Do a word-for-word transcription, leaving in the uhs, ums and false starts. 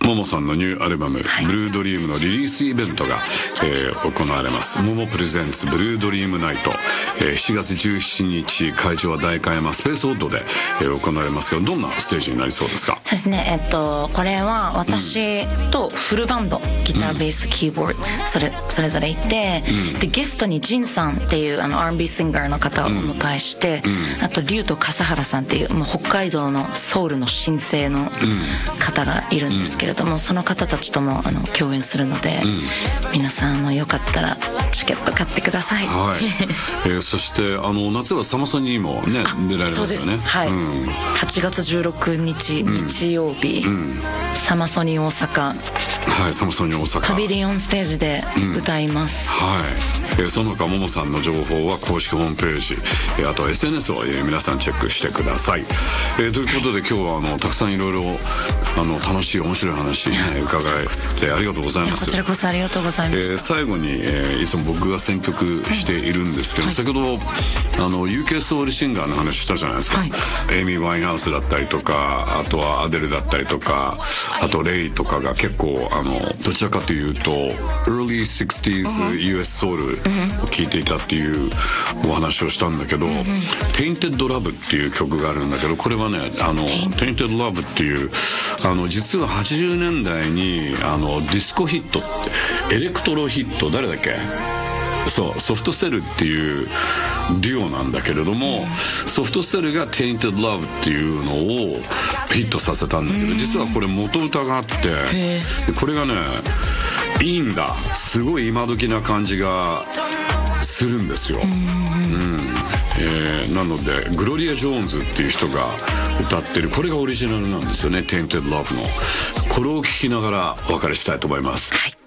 ももさんのニューアルバム、はい、ブルードリームのリリースイベントが、えー、行われます。ももプレゼンツブルードリームナイト、えー、しちがつじゅうしちにち会場は代官山スペースオッドで、えー、行われますけど、どんなステージになりそうですか？ そうですね、えっとこれは私とフルバンド、うん、ギターベースキーボードそれそれぞれいて、うん、でゲストにジンさんっていうあの アールアンドビー シンガーの方をお迎えして、うん、あとリュウと笠原さんっていうもう北海道のソウルの新星の方がいるんですけれども、うん、その方たちともあの共演するので、うん、皆さんあのよかったらチケット買ってください。 はい、えー、そしてあの夏はサマソニにもね出られますよね。 そうです、はい、うん、はちがつじゅうろくにち、うん、日曜日、うん、サマソニ大阪、 はい、サマソニ大阪パビリオンステージで歌います、 うん、はい、えー、その他ももさんの情報は公式ホームページ、えー、あと エスエヌエス を、えー、皆さんチェックしてください。えー、ということで今日はあのたくさんいろいろあの楽しい面白い話、ね、伺えてありがとうございます。 こちらこそありがとうございました。 えー、最後に、えー、いつも僕が選曲しているんですけど、はい、先ほどあの ユーケー ソウルシンガーの話したじゃないですか、はい、エイミー・ワインハウスだったりとか、あとはアデルだったりとか、あとレイとかが結構あのどちらかというと Early シックスティーズ ユーエス ソウルを聴いていたっていうお話をしたんだけど、うん、Tainted Love っていう曲があるんだけど、これはねあの Tainted Love っていうあの実ははちじゅうねんだいにあのディスコヒットってエレクトロヒット誰だっけ、そうソフトセルっていうデュオなんだけれども、ソフトセルが Tainted Love っていうのをヒットさせたんだけど、実はこれ元歌があって、これがねいいんだ、すごい今時な感じがするんですよ。うん、えー、なのでグロリア・ジョーンズっていう人が歌ってる、これがオリジナルなんですよね、Tainted Love の。これを聴きながらお別れしたいと思います。はい。